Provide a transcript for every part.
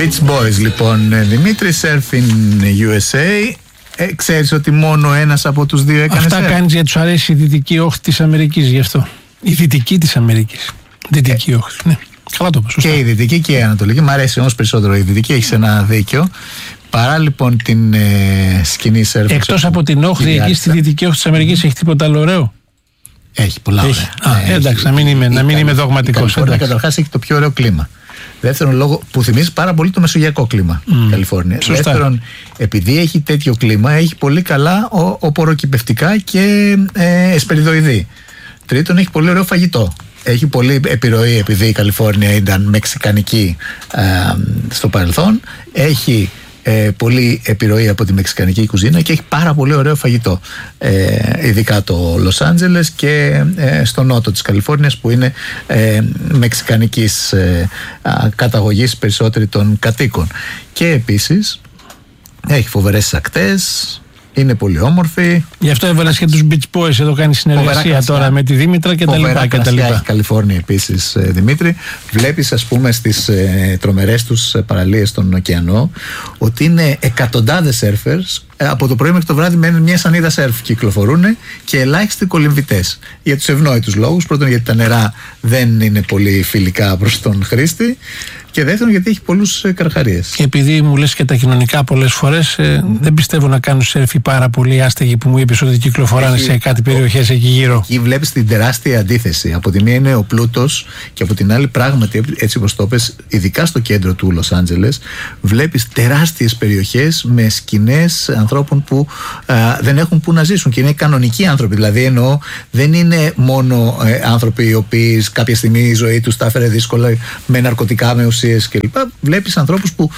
Beach Boys λοιπόν, Δημήτρη, Surfing USA. Ξέρεις ότι μόνο ένας από τους δύο έκανε αυτά κάνεις γιατί σου αρέσει η δυτική όχθη της Αμερικής, γι' αυτό. Η δυτική της Αμερικής. Δυτική όχθη, ναι. Καλά το πω, σωστά. Και η δυτική και η ανατολική. Μ' αρέσει όμως περισσότερο η δυτική, έχεις ένα δίκιο. Παρά λοιπόν την σκηνή Surfing. Εκτός από την όχθη, εκεί στη δυτική όχθη της Αμερικής έχει τίποτα άλλο ωραίο? Έχει πολλά ωραία. Εντάξει, να μην είμαι δογματικός. Καταρχάς έχει το πιο ωραίο κλίμα. Δεύτερον, λόγο που θυμίζει πάρα πολύ το μεσογειακό κλίμα Καλιφόρνια. Δεύτερον, επειδή έχει τέτοιο κλίμα, έχει πολύ καλά οπωροκυπευτικά και εσπεριδοειδή. Τρίτον, έχει πολύ ωραίο φαγητό. Έχει πολύ επιρροή, επειδή η Καλιφόρνια ήταν μεξικανική στο παρελθόν. Έχει πολύ επιρροή από τη μεξικανική κουζίνα και έχει πάρα πολύ ωραίο φαγητό, ειδικά το Λος Άντζελες και στο νότο της Καλιφόρνιας, που είναι μεξικανικής καταγωγής περισσότεροι των κατοίκων. Και επίσης έχει φοβερές ακτές, είναι πολύ όμορφη. Γι' αυτό έβαλες και τους Beach Boys, εδώ κάνει συνεργασία τώρα με τη Δήμητρα και τα λοιπά. Έχει Καλιφόρνια επίσης, Δημήτρη. Βλέπεις, ας πούμε, στις τρομερές τους παραλίες στον ωκεανό ότι είναι εκατοντάδες σέρφερς από το πρωί μέχρι το βράδυ με μια σανίδα σέρφ κυκλοφορούν και ελάχιστοι κολυμβητές. Για τους ευνόητους λόγους. Πρώτον, γιατί τα νερά δεν είναι πολύ φιλικά προς τον χρήστη. Και δεύτερον, γιατί έχει πολλούς καρχαρίες. Και επειδή μου λες και τα κοινωνικά πολλές φορές, δεν πιστεύω να κάνουν σερφι πάρα πολλοί άστεγοι που μου είπες ότι κυκλοφοράνε σε κάτι περιοχές εκεί γύρω. Εκεί βλέπεις την τεράστια αντίθεση. Από τη μία είναι ο πλούτος και από την άλλη, πράγματι, έτσι όπως το πες, ειδικά στο κέντρο του Λος Άντζελες, βλέπεις τεράστιες περιοχές με σκηνές ανθρώπων που δεν έχουν που να ζήσουν και είναι κανονικοί άνθρωποι. Δηλαδή, εννοώ, δεν είναι μόνο άνθρωποι οι οποίοι κάποια στιγμή η ζωή τους τα έφερε δύσκολα με ναρκωτικά, με ουσίες κλπ. Βλέπεις ανθρώπους που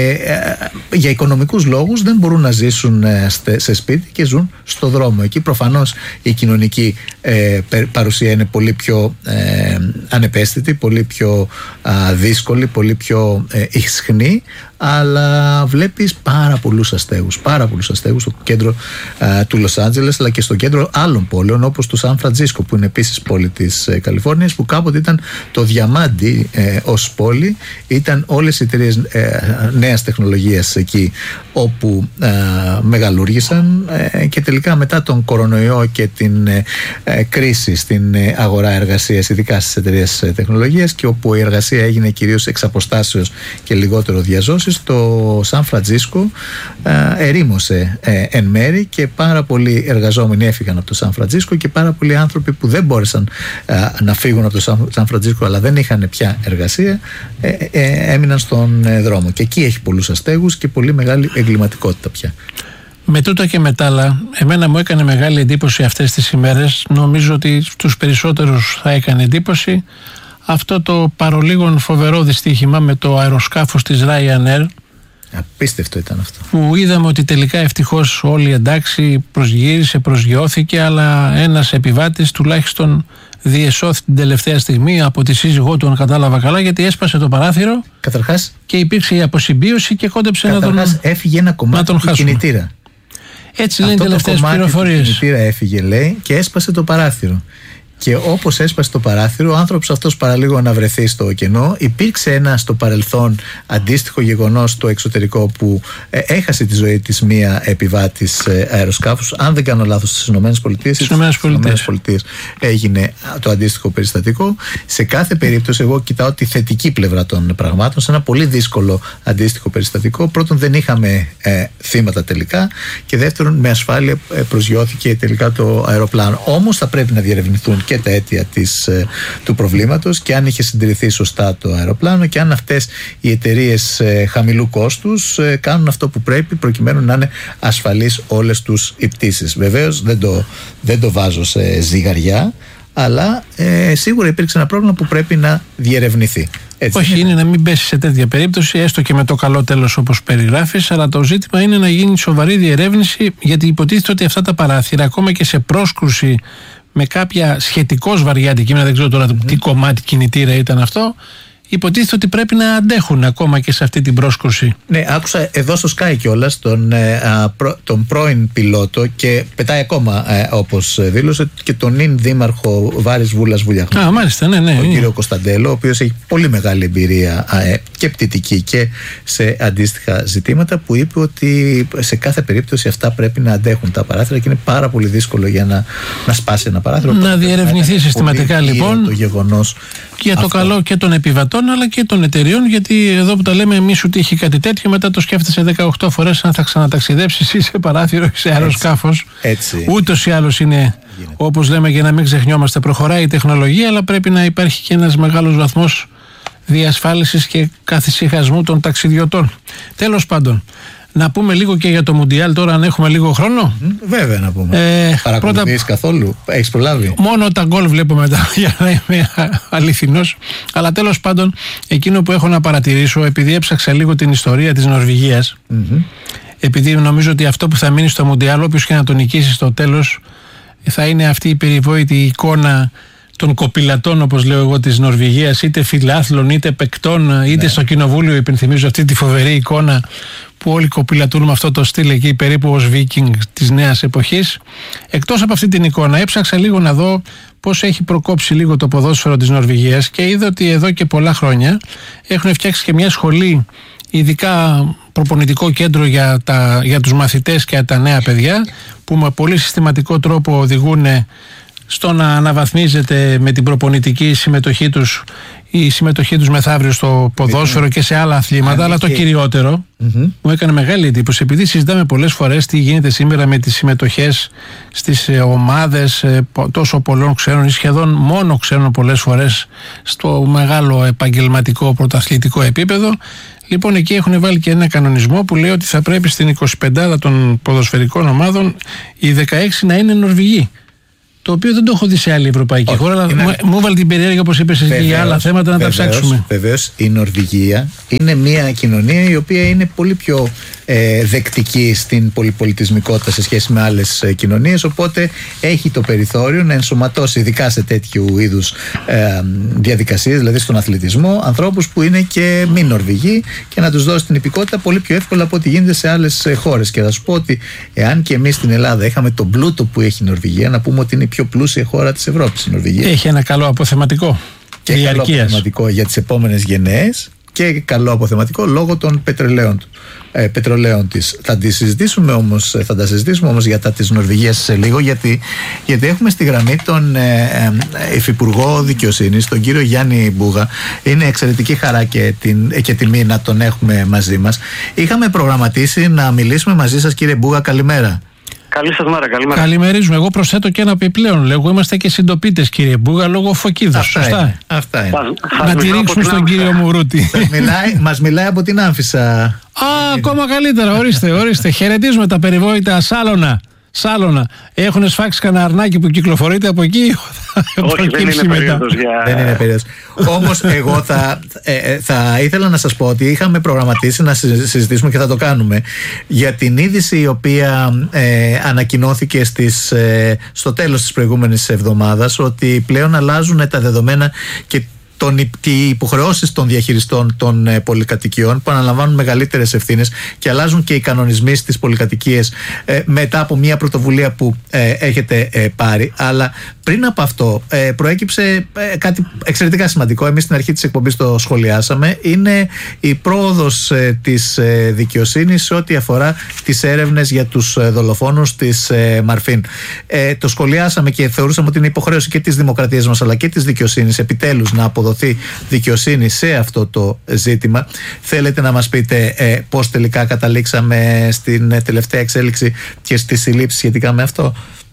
για οικονομικούς λόγους δεν μπορούν να ζήσουν σε σπίτι και ζουν στο δρόμο. Εκεί προφανώς η κοινωνική παρουσία είναι πολύ πιο ανεπαίσθητη, πολύ πιο δύσκολη, πολύ πιο ισχνή, αλλά βλέπεις πάρα πολλούς αστέγους στο κέντρο του Λος Άντζελες, αλλά και στο κέντρο άλλων πόλεων όπως το Σαν Φραντζίσκο, που είναι επίσης πόλη της Καλιφόρνιας, που κάποτε ήταν το διαμάντι ως πόλη. Ήταν όλες οι εταιρείες νέας τεχνολογίας εκεί όπου μεγαλούργησαν, και τελικά μετά τον κορονοϊό και την κρίση στην αγορά εργασίας, ειδικά στις εταιρείες τεχνολογίας, και όπου η εργασία έγινε κυρίως εξ αποστάσεως και λιγότερο διαζώσεις, το Σαν Φραντζίσκο ερήμωσε εν μέρη και πάρα πολλοί εργαζόμενοι έφυγαν από το Σαν Φραντζίσκο και πάρα πολλοί άνθρωποι που δεν μπόρεσαν να φύγουν από το Σαν Φραντζίσκο αλλά δεν είχαν πια εργασία έμειναν στον δρόμο, και εκεί έχει πολλούς αστέγους και πολύ μεγάλη εγκληματικότητα πια. Με τούτα και με τ' άλλα, εμένα μου έκανε μεγάλη εντύπωση αυτές τις ημέρες, νομίζω ότι στους περισσότερους θα έκανε εντύπωση, αυτό το παρολίγων φοβερό δυστύχημα με το αεροσκάφος της Ryanair. Απίστευτο ήταν αυτό. Που είδαμε ότι τελικά ευτυχώς όλοι εντάξει, προσγειώθηκε, αλλά ένας επιβάτης τουλάχιστον διεσώθη την τελευταία στιγμή από τη σύζυγό του, αν κατάλαβα καλά, γιατί έσπασε το παράθυρο. Καταρχάς, και υπήρξε η αποσυμπίωση και κόντεψε να τον έφυγε ένα κομμάτι του κινητήρα. Έτσι λένε οι τελευταίες πληροφορίες. Το κινητήρα έφυγε, λέει, και έσπασε το παράθυρο. Και όπως έσπασε το παράθυρο, ο άνθρωπος αυτός παραλίγο να βρεθεί στο κενό. Υπήρξε ένα στο παρελθόν αντίστοιχο γεγονός στο εξωτερικό που έχασε τη ζωή της μία επιβάτης αεροσκάφους. Αν δεν κάνω λάθος, στις ΗΠΑ έγινε το αντίστοιχο περιστατικό. Σε κάθε περίπτωση, εγώ κοιτάω τη θετική πλευρά των πραγμάτων. Σε ένα πολύ δύσκολο αντίστοιχο περιστατικό, πρώτον, δεν είχαμε θύματα τελικά, και δεύτερον, με ασφάλεια προσγειώθηκε τελικά το αεροπλάνο. Όμως θα πρέπει να διερευνηθούν και τα αίτια του προβλήματος, και αν είχε συντηρηθεί σωστά το αεροπλάνο, και αν αυτές οι εταιρείες χαμηλού κόστους κάνουν αυτό που πρέπει προκειμένου να είναι ασφαλείς όλες τους οι πτήσεις. Βεβαίως δεν το βάζω σε ζυγαριά, αλλά σίγουρα υπήρξε ένα πρόβλημα που πρέπει να διερευνηθεί. Έτσι. Όχι, είναι να μην πέσει σε τέτοια περίπτωση, έστω και με το καλό τέλος όπως περιγράφεις, αλλά το ζήτημα είναι να γίνει σοβαρή διερεύνηση, γιατί υποτίθεται ότι αυτά τα παράθυρα, ακόμα και σε πρόσκρουση με κάποια σχετικώς βαριά αντικείμενα, δεν ξέρω τώρα τι κομμάτι κινητήρα ήταν αυτό, υποτίθεται ότι πρέπει να αντέχουν ακόμα και σε αυτή την πρόσκρουση. Ναι, άκουσα εδώ στο Sky κιόλας τον πρώην πιλότο και πετάει ακόμα, όπως δήλωσε, και τον νυν δήμαρχο Βάρης Βούλας Βουλιαχνού. Μάλιστα, ναι. Τον κύριο Κωνσταντέλο, ο οποίος έχει πολύ μεγάλη εμπειρία και πτυτική και σε αντίστοιχα ζητήματα, που είπε ότι σε κάθε περίπτωση αυτά πρέπει να αντέχουν τα παράθυρα και είναι πάρα πολύ δύσκολο για να σπάσει ένα παράθυρο. Να διερευνηθεί συστηματικά λοιπόν το γεγονός για το καλό και των επιβατών αλλά και των εταιριών, γιατί εδώ που τα λέμε μη σου τύχει κάτι τέτοιο, μετά το σκέφτεσαι 18 φορές αν θα ξαναταξιδέψεις ή σε παράθυρο ή σε αεροσκάφος. Ούτως ή άλλως είναι, όπως λέμε, για να μην ξεχνιόμαστε, προχωράει η τεχνολογία, αλλά πρέπει να υπάρχει και ένας μεγάλος βαθμός διασφάλισης και καθησυχασμού των ταξιδιωτών. Τέλος πάντων, να πούμε λίγο και για το Μουντιάλ τώρα, αν έχουμε λίγο χρόνο. Βέβαια να πούμε. Παρακολουθείς καθόλου, έχεις προλάβει? Μόνο τα γκολ βλέπω μετά, για να είμαι αληθινός. Αλλά τέλος πάντων, εκείνο που έχω να παρατηρήσω, επειδή έψαξα λίγο την ιστορία της Νορβηγίας, επειδή νομίζω ότι αυτό που θα μείνει στο Μουντιάλ, όποιος και να τον νικήσει στο τέλος, θα είναι αυτή η περιβόητη εικόνα των κοπηλατών, όπως λέω εγώ, της Νορβηγίας, είτε φιλάθλων είτε παικτών, είτε στο κοινοβούλιο. Υπενθυμίζω αυτή τη φοβερή εικόνα που όλοι κοπηλατούν με αυτό το στυλ εκεί, περίπου ως Βίκινγκ της νέας εποχής. Εκτός από αυτή την εικόνα, έψαξα λίγο να δω πώς έχει προκόψει λίγο το ποδόσφαιρο της Νορβηγίας και είδα ότι εδώ και πολλά χρόνια έχουν φτιάξει και μια σχολή, ειδικά προπονητικό κέντρο για τους μαθητές και τα νέα παιδιά, που με πολύ συστηματικό τρόπο οδηγούν στο να αναβαθμίζεται με την προπονητική συμμετοχή τους η συμμετοχή τους μεθαύριο στο ποδόσφαιρο και σε άλλα αθλήματα. Αλλά το κυριότερο μου έκανε μεγάλη εντύπωση, επειδή συζητάμε πολλές φορές τι γίνεται σήμερα με τις συμμετοχές στις ομάδες τόσο πολλών ξένων ή σχεδόν μόνο ξένων πολλές φορές στο μεγάλο επαγγελματικό πρωταθλητικό επίπεδο. Λοιπόν, εκεί έχουν βάλει και ένα κανονισμό που λέει ότι θα πρέπει στην 25 των ποδοσφαιρικών ομάδων οι 16 να είναι Νορβηγοί. Το οποίο δεν το έχω δει σε άλλη ευρωπαϊκή χώρα, αλλά μου έβαλε την περιέργεια, όπως είπες, για άλλα θέματα να τα ψάξουμε. Βεβαίως, η Νορβηγία είναι μια κοινωνία η οποία είναι πολύ πιο δεκτική στην πολυπολιτισμικότητα σε σχέση με άλλες κοινωνίες, οπότε έχει το περιθώριο να ενσωματώσει, ειδικά σε τέτοιου είδους διαδικασίες, δηλαδή στον αθλητισμό, ανθρώπους που είναι και μη Νορβηγοί και να τους δώσει την υπηκότητα πολύ πιο εύκολα από ό,τι γίνεται σε άλλες χώρες. Και θα σου πω ότι εάν και εμείς στην Ελλάδα είχαμε τον πλούτο που έχει η Νορβηγία, να πούμε ότι είναι η πιο πλούσια χώρα της Ευρώπης η Νορβηγία. Έχει ένα καλό αποθεματικό και καλό αποθεματικό για τις επόμενες γενναίες και καλό αποθεματικό λόγω των πετρελαίων της. Θα τα συζητήσουμε όμως για τα της Νορβηγίας σε λίγο, γιατί έχουμε στη γραμμή τον Υφυπουργό Δικαιοσύνης, τον κύριο Γιάννη Μπούγα. Είναι εξαιρετική χαρά και τιμή να τον έχουμε μαζί μας. Είχαμε προγραμματίσει να μιλήσουμε μαζί σας, κύριε Μπούγα. Καλημέρα. Καλή σας μέρα, καλημέρα. Καλημερίζουμε. Εγώ προσθέτω και ένα επιπλέον. Λέγω, είμαστε και συντοπίτες, κύριε Μπούγα, λόγω Φωκίδος. Σωστά. Αυτά είναι. Να τη ρίξουμε στον κύριο Μουρούτη. Μας μιλάει από την Άμφισσα. Ακόμα καλύτερα. Ορίστε. Χαιρετίζουμε τα περιβόητα Σάλωνα. Έχουν σφάξει κανένα αρνάκι που κυκλοφορείται από εκεί? Όχι, δεν είναι περίοδος για... Δεν είναι περίοδος. Όμως εγώ θα ήθελα να σας πω ότι είχαμε προγραμματίσει να συζητήσουμε, και θα το κάνουμε, για την είδηση η οποία ανακοινώθηκε στο τέλος της προηγούμενης εβδομάδας, ότι πλέον αλλάζουν τα δεδομένα και οι υποχρεώσεις των διαχειριστών των πολυκατοικιών, που αναλαμβάνουν μεγαλύτερες ευθύνες, και αλλάζουν και οι κανονισμοί στις πολυκατοικίες μετά από μια πρωτοβουλία που έχετε πάρει. Αλλά πριν από αυτό προέκυψε κάτι εξαιρετικά σημαντικό. Εμείς στην αρχή της εκπομπής το σχολιάσαμε. Είναι η πρόοδος της δικαιοσύνης σε ό,τι αφορά τις έρευνες για τους δολοφόνους της Μαρφίν. Το σχολιάσαμε και θεωρούσαμε ότι είναι υποχρέωση και της δημοκρατίας μας αλλά και της δικαιοσύνης επιτέλους να αποδοθεί δικαιοσύνη σε αυτό το ζήτημα. Θέλετε να μας πείτε πώς τελικά καταλήξαμε στην τελευταία εξέλιξη και στις συλλήψεις σχετικά με αυτό?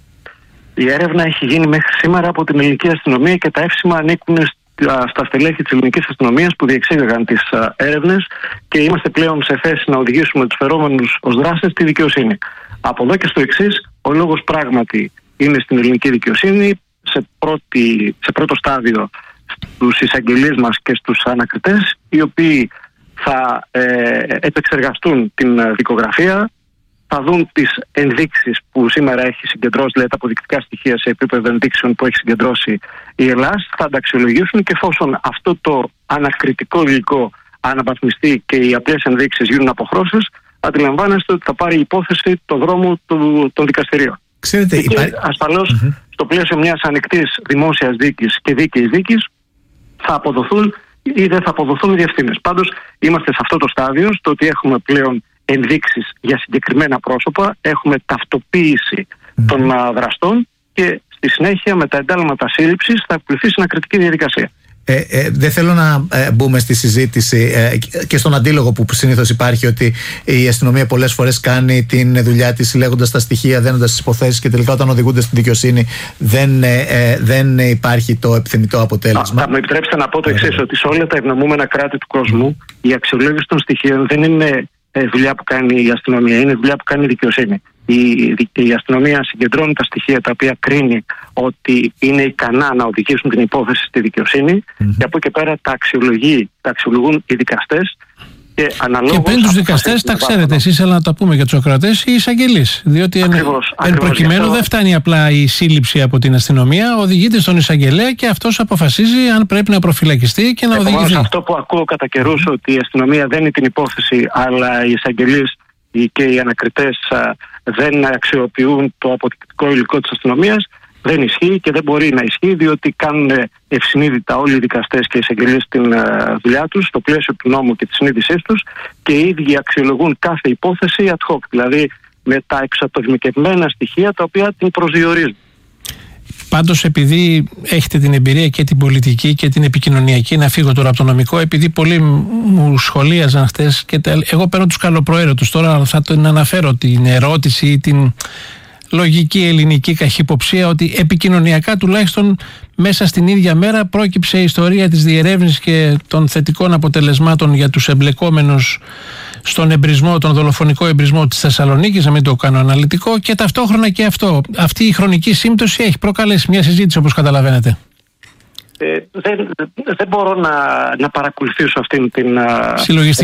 Η έρευνα έχει γίνει μέχρι σήμερα από την ελληνική αστυνομία και τα εύσημα ανήκουν στα στελέχη της ελληνικής αστυνομίας που διεξήγαγαν τις έρευνες, και είμαστε πλέον σε θέση να οδηγήσουμε τους φερόμενους ως δράστες στη δικαιοσύνη. Από εδώ και στο εξής, ο λόγος πράγματι είναι στην ελληνική δικαιοσύνη, σε πρώτο στάδιο στους εισαγγελείς μας και στους ανακριτές, οι οποίοι θα επεξεργαστούν την δικογραφία, θα δουν τις ενδείξεις που σήμερα έχει συγκεντρώσει, δηλαδή τα αποδεικτικά στοιχεία σε επίπεδο ενδείξεων που έχει συγκεντρώσει η Ελλάδα, θα τα αξιολογήσουν και εφόσον αυτό το ανακριτικό υλικό αναβαθμιστεί και οι απλές ενδείξεις γίνουν αποχρώσεις, αντιλαμβάνεστε ότι θα πάρει η υπόθεση το δρόμο των δικαστηρίων. Ξέρετε, και ασφαλώς στο πλαίσιο μιας ανοιχτής δημόσιας δίκης και δίκαιης δίκης θα αποδοθούν ή δεν θα αποδοθούν οι διευθύνες. Πάντως είμαστε σε αυτό το στάδιο, στο ότι έχουμε πλέον ενδείξεις για συγκεκριμένα πρόσωπα, έχουμε ταυτοποίηση των δραστών και στη συνέχεια με τα εντάλματα σύλληψης θα ακολουθήσει ανακριτική διαδικασία. Δεν θέλω να μπούμε στη συζήτηση και στον αντίλογο που συνήθως υπάρχει, ότι η αστυνομία πολλές φορές κάνει την δουλειά της λέγοντας τα στοιχεία, δένοντας τις υποθέσεις και τελικά όταν οδηγούνται στη δικαιοσύνη δεν υπάρχει το επιθυμητό αποτέλεσμα. Θα μου επιτρέψετε να πω το εξής, ότι σε όλα τα ευνομούμενα κράτη του κόσμου η αξιολόγηση των στοιχείων δεν είναι δουλειά που κάνει η αστυνομία, είναι δουλειά που κάνει η δικαιοσύνη. Η αστυνομία συγκεντρώνει τα στοιχεία τα οποία κρίνει ότι είναι ικανά να οδηγήσουν την υπόθεση στη δικαιοσύνη και από εκεί πέρα τα αξιολογούν οι δικαστές. Και πριν τους δικαστές, τα ξέρετε εσείς, αλλά να τα πούμε για τους ακροατές, οι εισαγγελείς. Διότι εν προκειμένου δεν φτάνει απλά η σύλληψη από την αστυνομία, οδηγείται στον εισαγγελέα και αυτός αποφασίζει αν πρέπει να προφυλακιστεί και να οδηγηθεί. Αυτό που ακούω κατά καιρούς, ότι η αστυνομία δεν είναι την υπόθεση, αλλά οι εισαγγελείς και οι ανακριτές δεν αξιοποιούν το αποδεικτικό υλικό της αστυνομίας, δεν ισχύει και δεν μπορεί να ισχύει, διότι κάνουν ευσυνείδητα όλοι οι δικαστές και οι εισαγγελίες την δουλειά τους στο πλαίσιο του νόμου και της συνείδησής τους και οι ίδιοι αξιολογούν κάθε υπόθεση ad hoc, δηλαδή με τα εξατομικευμένα στοιχεία τα οποία την προσδιορίζουν. Πάντως, επειδή έχετε την εμπειρία και την πολιτική και την επικοινωνιακή, να φύγω τώρα από το νομικό, επειδή πολλοί μου σχολίαζαν χτες και εγώ παίρνω τους καλοπροαίρετους, τώρα θα τον αναφέρω την ερώτηση ή την λογική ελληνική καχυποψία, ότι επικοινωνιακά τουλάχιστον μέσα στην ίδια μέρα πρόκυψε η ιστορία της διερεύνησης και των θετικών αποτελεσμάτων για τους εμπλεκόμενους στον εμπρισμό, τον δολοφονικό εμπρισμό της Θεσσαλονίκης, να μην το κάνω αναλυτικό, και ταυτόχρονα και αυτή η χρονική σύμπτωση έχει προκαλέσει μια συζήτηση, όπως καταλαβαίνετε. Δεν μπορώ να παρακολουθήσω αυτήν την